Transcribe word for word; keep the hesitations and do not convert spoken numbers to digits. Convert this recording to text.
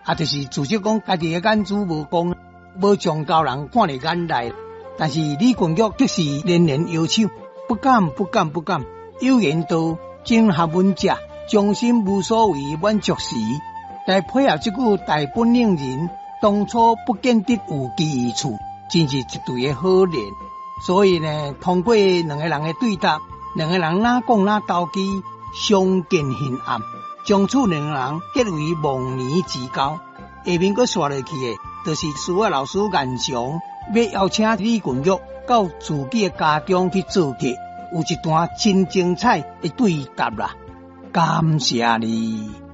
啊，就是自责讲家己的眼珠无光，无将高人看入眼内。但是李光耀却是连连摇手，不敢不敢不敢。有言道：真学问者，将心无所谓满足时。来配合这句大本领人，当初不见得有其处，真是一对的好联。所以呢，通过两个人的对答，两个人哪讲哪投机，相见恨暗，从此两个人结为忘年之交。下面佫刷落去的，就是数学老师严翔要邀请李群玉到自己的家中去做客，有一段真精彩的对答啦。感谢你。